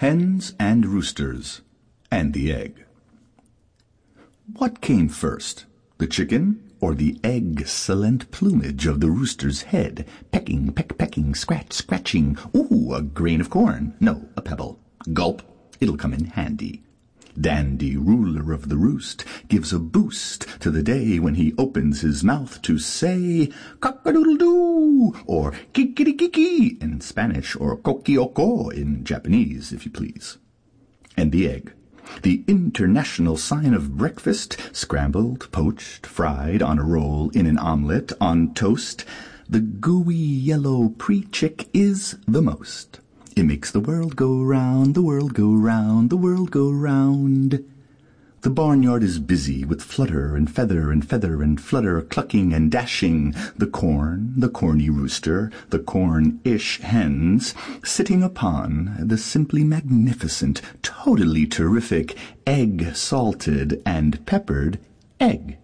Hens and Roosters, and the Egg. What came first, the chicken or the excellent plumage of the rooster's head, pecking, pecking, scratch, scratching? Ooh, a grain of corn. No, a pebble. Gulp, it'll come in handy. Dandy, ruler of the roost, gives a boost to the day when he opens his mouth to say cock-a-doodle-doo, or kikiri-kiki in Spanish, or kokioko in Japanese, if you please. And the egg, the international sign of breakfast, scrambled, poached, fried, on a roll, in an omelette, on toast. The gooey yellow pre-chick is the most. It makes the world go round, the world go round, the world go round. The barnyard is busy with flutter and feather and feather and flutter, clucking and dashing. The corn, the corny rooster, the corn-ish hens, sitting upon the simply magnificent, totally terrific, egg-salted and peppered egg.